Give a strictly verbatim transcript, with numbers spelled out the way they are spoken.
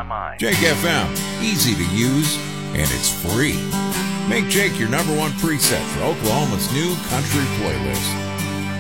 my mind. Jake F M, easy to use, and it's free. Make Jake your number one preset for Oklahoma's new country playlist.